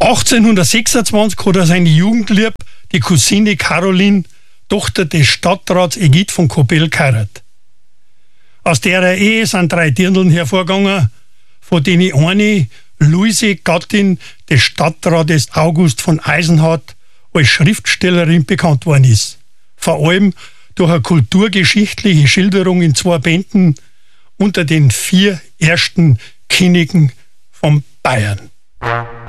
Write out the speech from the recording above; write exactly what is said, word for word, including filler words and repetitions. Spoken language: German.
achtzehnhundertsechsundzwanzig hat er seine Jugendliebe, die Cousine Caroline, Tochter des Stadtrats Egid von Kobell, geheiratet. Aus der Ehe sind drei Dirndln hervorgegangen, von denen eine, Luise, Gattin des Stadtrates August von Eisenhardt, als Schriftstellerin bekannt worden ist. Vor allem durch eine kulturgeschichtliche Schilderung in zwei Bänden unter den vier ersten Königen von Bayern.